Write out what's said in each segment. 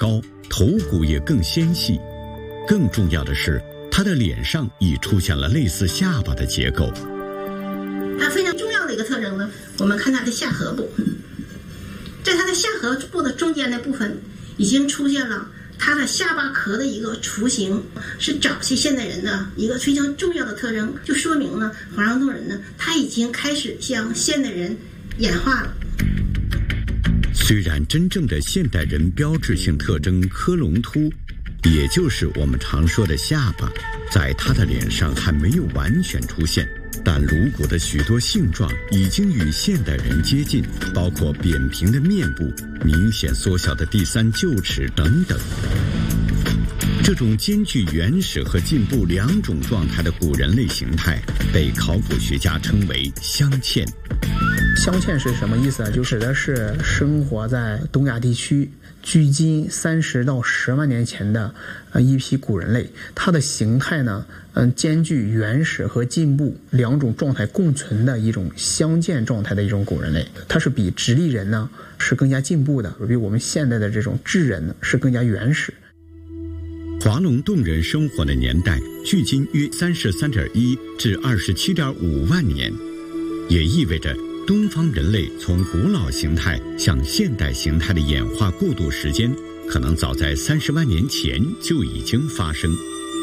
高，头骨也更纤细。更重要的是，他的脸上已出现了类似下巴的结构。 它非常重要的一个特征呢，我们看它的下颌部，在它的下颌部的中间的部分已经出现了它的下巴壳的一个雏形，是早期现代人的一个非常重要的特征，就说明呢，华盛顿人呢，他已经开始向现代人演化了。 虽然真正的现代人标志性特征科隆突，也就是我们常说的下巴，在他的脸上还没有完全出现，但颅骨的许多性状已经与现代人接近，包括扁平的面部、明显缩小的第三臼齿等等。这种兼具原始和进步两种状态的古人类形态，被考古学家称为镶嵌。 镶嵌是什么意思呢？就指的是生活在东亚地区距今30到10万年前的一批古人类，它的形态呢，兼具原始和进步两种状态共存的一种镶嵌状态的一种古人类。它是比直立人呢是更加进步的，比我们现代的这种智人呢是更加原始。 华龙洞人生活的年代距今约33.1至27.5万年，也意味着东方人类从古老形态向现代形态的演化过渡时间，可能早在30万年前就已经发生。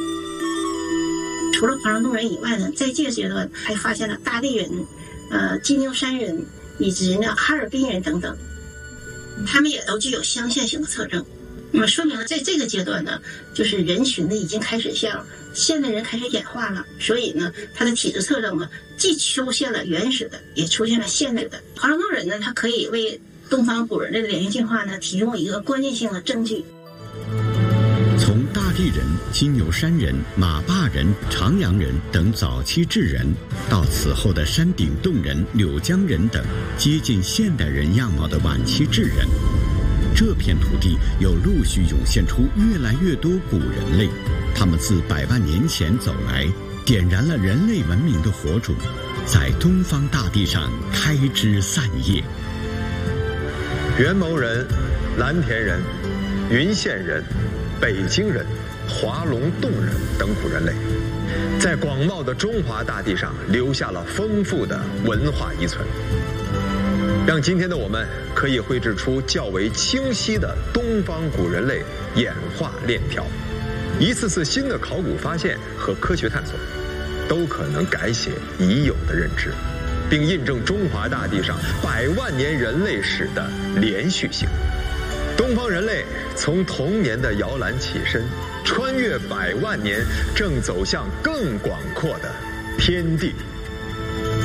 除了华盛顿人以外呢，在这个阶段还发现了大地人、金牛山人以及呢哈尔滨人等等，他们也都具有镶嵌型的特征。那么说明了在这个阶段呢，就是人群呢已经开始向现代人开始演化了，所以呢它的体质特征呢既出现了原始的，也出现了现代的。华盛顿人呢，它可以为东方古人类的脸型进化呢提供一个关键性的证据。 从大地人、金牛山人、马坝人、长阳人等早期智人，到此后的山顶洞人、柳江人等接近现代人样貌的晚期智人，这片土地又陆续涌现出越来越多古人类，他们自100万年前走来，点燃了人类文明的火种，在东方大地上开枝散叶。 元谋人、蓝田人、云县人、北京人、华龙洞人等古人类，在广袤的中华大地上留下了丰富的文化遗存，让今天的我们可以绘制出较为清晰的东方古人类演化链条。一次次新的考古发现和科学探索，都可能改写已有的认知，并印证中华大地上100万年人类史的连续性。东方人类从童年的摇篮起身，穿越100万年，正走向更广阔的天地。